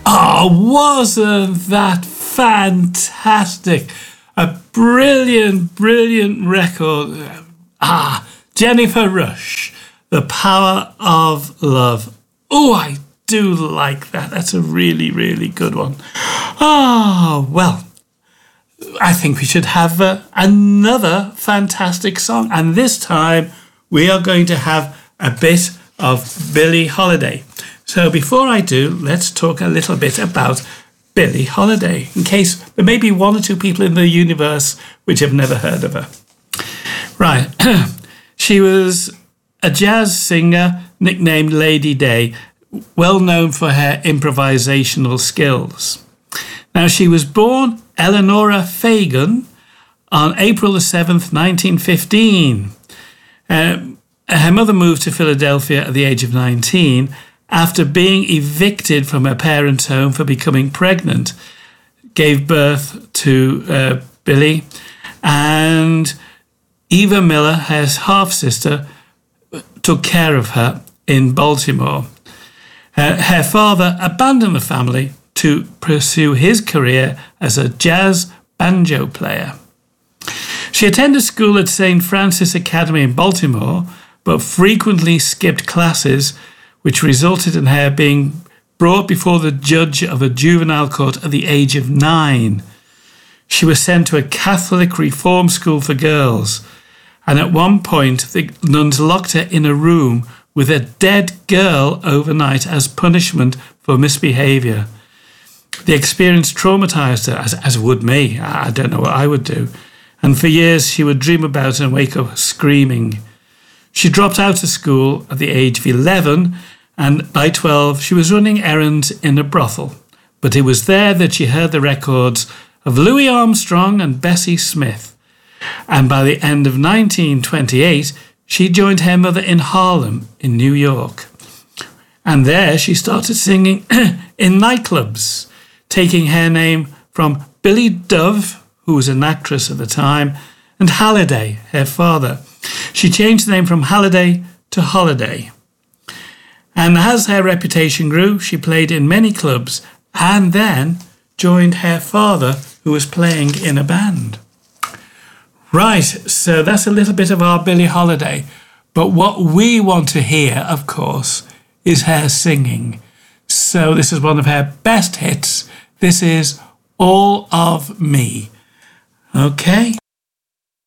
Oh, wasn't that fantastic? A brilliant, brilliant record. Jennifer Rush, The Power of Love. Oh, I do like that. That's a really, really good one. Oh, well, I think we should have another fantastic song. And this time we are going to have a bit of Billie Holiday. So before I do, let's talk a little bit about Billie Holiday, in case there may be one or two people in the universe which have never heard of her. Right. She was a jazz singer nicknamed Lady Day, well known for her improvisational skills. Now, she was born Eleanora Fagan on April the 7th, 1915. Her mother moved to Philadelphia at the age of 19 after being evicted from her parents' home for becoming pregnant. Gave birth to Billie, and Eva Miller, her half-sister, took care of her in Baltimore. Her father abandoned the family to pursue his career as a jazz banjo player. She attended school at St. Francis Academy in Baltimore, but frequently skipped classes, which resulted in her being brought before the judge of a juvenile court at the age of 9. She was sent to a Catholic reform school for girls, and at one point the nuns locked her in a room with a dead girl overnight as punishment for misbehaviour. The experience traumatised her, as would me. I don't know what I would do. And for years she would dream about it and wake up screaming. She dropped out of school at the age of 11, and by 12 she was running errands in a brothel. But it was there that she heard the records of Louis Armstrong and Bessie Smith. And by the end of 1928, she joined her mother in Harlem in New York. And there she started singing in nightclubs, taking her name from Billy Dove, who was an actress at the time, and Halliday, her father. She changed the name from Halliday to Holiday. And as her reputation grew, she played in many clubs and then joined her father, who was playing in a band. Right, so that's a little bit of our Billie Holiday. But what we want to hear, of course, is her singing. So this is one of her best hits. This is All of Me. Okay?